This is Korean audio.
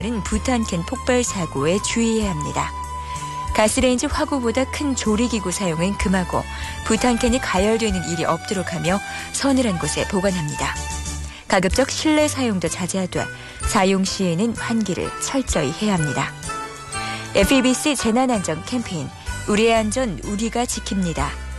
부탄캔 폭발 사고에 주의해야 합니다. 가스레인지 화구보다 큰 조리기구 사용은 금하고 부탄캔이 가열되는 일이 없도록 하며 서늘한 곳에 보관합니다. 가급적 실내 사용도 자제하되 사용 시에는 환기를 철저히 해야 합니다. FEBC 재난안전 캠페인 우리의 안전 우리가 지킵니다.